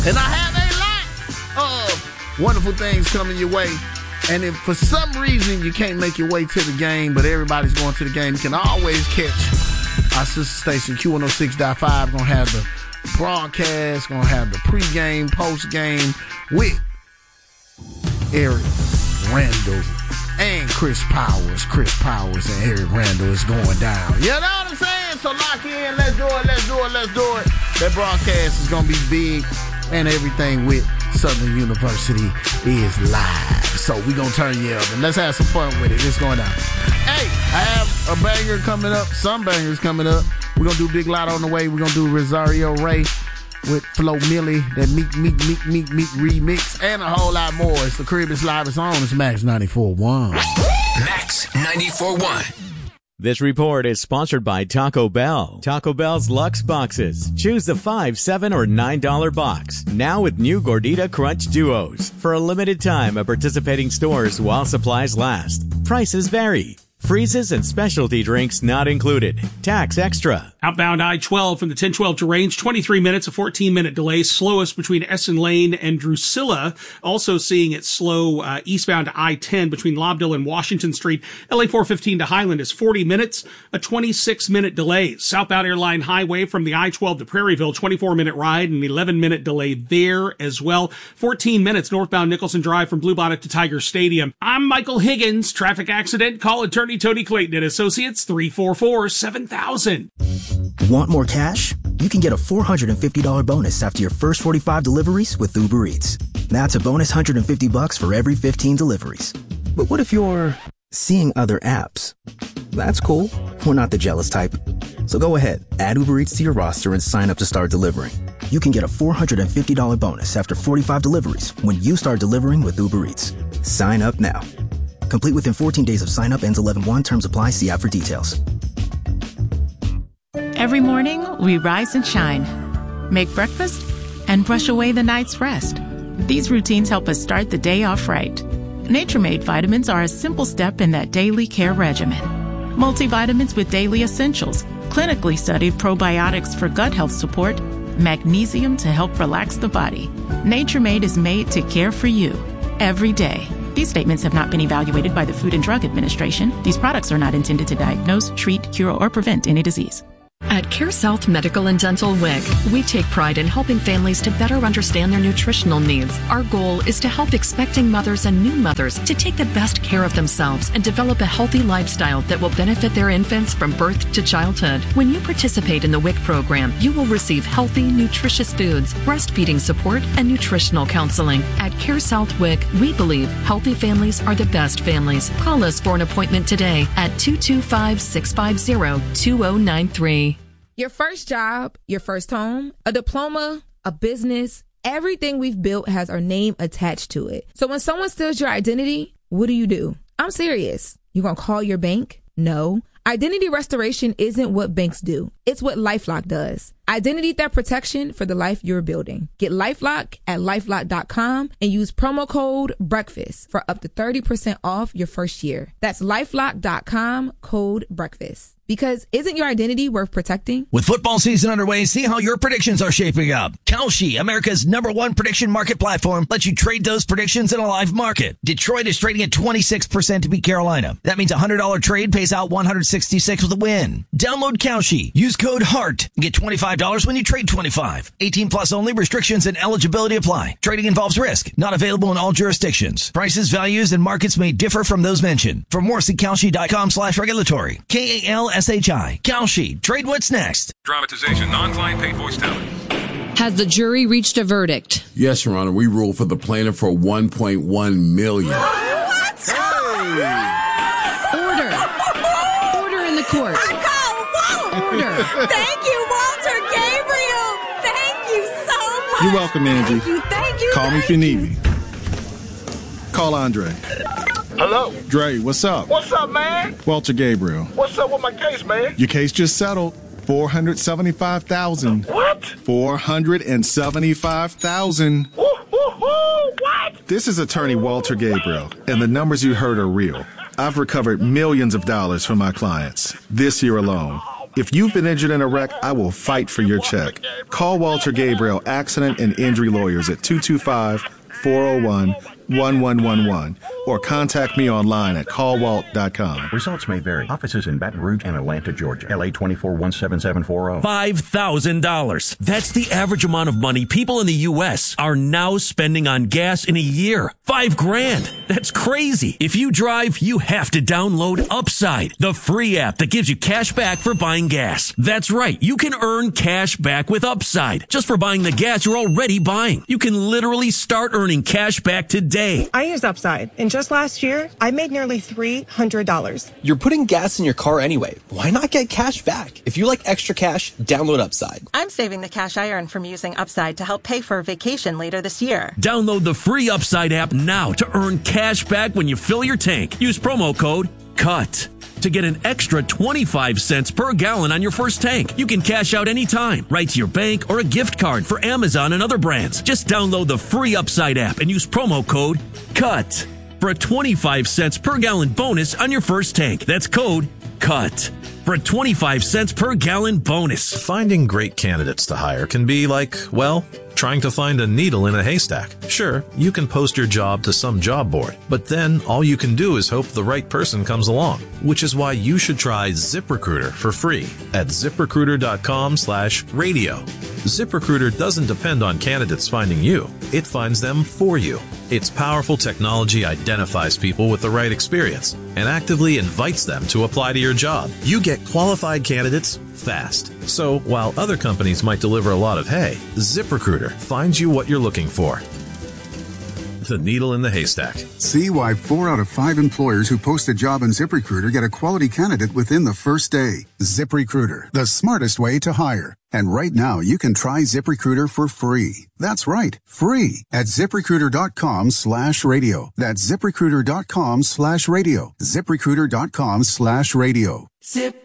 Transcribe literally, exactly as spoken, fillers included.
And I have a lot of wonderful things coming your way. And if for some reason you can't make your way to the game, but everybody's going to the game, you can always catch our sister station, Q one oh six point five. Going to have the broadcast, going to have the pregame, postgame with Eric Randall and Chris Powers. Chris Powers and Eric Randall is going down. You know what I'm saying? So lock in. Let's do it. Let's do it. Let's do it. That broadcast is going to be big, and everything with Southern University is live. So we going to turn you up, and let's have some fun with it. It's going down. Hey, I have a banger coming up. Some bangers coming up. We're going to do Big Lotto on the way. We're going to do Rosario Ray with Flo Milli, that Meek, Meek, Meek, Meek, Meek remix, and a whole lot more. It's the Crib is Live. It's on. It's Max ninety-four point one. Max ninety-four point one. This report is sponsored by Taco Bell. Taco Bell's Luxe Boxes. Choose the five, seven, or nine dollar box. Now with new Gordita Crunch Duos. For a limited time at participating stores while supplies last. Prices vary. Freezes and specialty drinks not included. Tax extra. Outbound I twelve from the ten twelve to Range, twenty-three minutes, a fourteen minute delay. Slowest between Essen Lane and Drusilla. Also seeing it slow uh, eastbound I ten between Lobdell and Washington Street. L A four fifteen to Highland is forty minutes, a twenty-six minute delay. Southbound Airline Highway from the I twelve to Prairieville, twenty-four minute ride and eleven minute delay there as well. fourteen minutes northbound Nicholson Drive from Blue Bonnet to Tiger Stadium. I'm Michael Higgins. Traffic accident. Call attorney Tony Clayton and Associates, three four four, seven thousand. Want more cash? You can get a four hundred fifty dollars bonus after your first forty-five deliveries with Uber Eats. That's a bonus one hundred fifty bucks for every fifteen deliveries. But what if you're seeing other apps? That's cool. We're not the jealous type. So go ahead, add Uber Eats to your roster and sign up to start delivering. You can get a four hundred fifty dollars bonus after forty-five deliveries when you start delivering with Uber Eats. Sign up now. Complete within fourteen days of sign up. Ends eleven one. Terms apply. See app for details. Every morning, we rise and shine, make breakfast, and brush away the night's rest. These routines help us start the day off right. Nature-Made vitamins are a simple step in that daily care regimen. Multivitamins with daily essentials, clinically studied probiotics for gut health support, magnesium to help relax the body. Nature-Made is made to care for you every day. These statements have not been evaluated by the Food and Drug Administration. These products are not intended to diagnose, treat, cure, or prevent any disease. At CareSouth Medical and Dental W I C, we take pride in helping families to better understand their nutritional needs. Our goal is to help expecting mothers and new mothers to take the best care of themselves and develop a healthy lifestyle that will benefit their infants from birth to childhood. When you participate in the W I C program, you will receive healthy, nutritious foods, breastfeeding support, and nutritional counseling. At CareSouth W I C, we believe healthy families are the best families. Call us for an appointment today at two two five, six five zero, two zero nine three. Your first job, your first home, a diploma, a business, everything we've built has our name attached to it. So when someone steals your identity, what do you do? I'm serious. You gonna call your bank? No. Identity restoration isn't what banks do. It's what LifeLock does. Identity theft protection for the life you're building. Get LifeLock at LifeLock dot com and use promo code BREAKFAST for up to thirty percent off your first year. That's LifeLock dot com, code BREAKFAST. Because isn't your identity worth protecting? With football season underway, see how your predictions are shaping up. Kalshi, America's number one prediction market platform, lets you trade those predictions in a live market. Detroit is trading at twenty-six percent to beat Carolina. That means a one hundred dollars trade pays out one hundred sixty-six with a win. Download Kalshi. Use code HEART and get twenty-five dollars when you trade twenty-five. eighteen plus only. Restrictions and eligibility apply. Trading involves risk. Not available in all jurisdictions. Prices, values, and markets may differ from those mentioned. For more, see Kalshi dot com slash regulatory. K A L S H I. Kalshi. Trade what's next. Dramatization. Non-client paid voice talent. Has the jury reached a verdict? Yes, Your Honor. We ruled for the plaintiff for one point one million dollars. What? Hey! Order. Order in the court. I call Walt. Order. Thank you, Walter Gabriel. Thank you so much. You're welcome, Angie. Thank you. Thank you. Call thank me if you need me. Call Andre. Hello. Dre, what's up? What's up, man? Walter Gabriel. What's up with my case, man? Your case just settled. four hundred seventy-five thousand dollars. What? four hundred seventy-five thousand dollars. Woo, woo, woo, what? This is attorney Walter Gabriel, and the numbers you heard are real. I've recovered millions of dollars from my clients this year alone. If you've been injured in a wreck, I will fight for your check. Call Walter Gabriel Accident and Injury Lawyers at two two five, four oh one, one one one one or contact me online at call walt dot com. Results may vary. Offices in Baton Rouge and Atlanta, Georgia. L A twenty-four one seven seven four zero. five thousand dollars. That's the average amount of money people in the U S are now spending on gas in a year. Five grand. That's crazy. If you drive, you have to download Upside, the free app that gives you cash back for buying gas. That's right. You can earn cash back with Upside just for buying the gas you're already buying. You can literally start earning cash back today. I use Upside, and just last year, I made nearly three hundred dollars. You're putting gas in your car anyway. Why not get cash back? If you like extra cash, download Upside. I'm saving the cash I earn from using Upside to help pay for a vacation later this year. Download the free Upside app now to earn cash back when you fill your tank. Use promo code CUT to get an extra twenty-five cents per gallon on your first tank. You can cash out anytime, right to your bank or a gift card for Amazon and other brands. Just download the free Upside app and use promo code CUT for a twenty-five cents per gallon bonus on your first tank. That's code CUT for a twenty-five cents per gallon bonus. Finding great candidates to hire can be like, well, trying to find a needle in a haystack. Sure, you can post your job to some job board, but then all you can do is hope the right person comes along, which is why you should try ZipRecruiter for free at ZipRecruiter.com slash radio. ZipRecruiter doesn't depend on candidates finding you. It finds them for you. Its powerful technology identifies people with the right experience and actively invites them to apply to your job. You get qualified candidates fast. So while other companies might deliver a lot of hay, ZipRecruiter finds you what you're looking for. The needle in the haystack. See why four out of five employers who post a job on ZipRecruiter get a quality candidate within the first day. ZipRecruiter, the smartest way to hire. And right now, you can try ZipRecruiter for free. That's right, free at ZipRecruiter.com slash radio. That's ZipRecruiter.com slash radio. ZipRecruiter.com slash radio. Zip.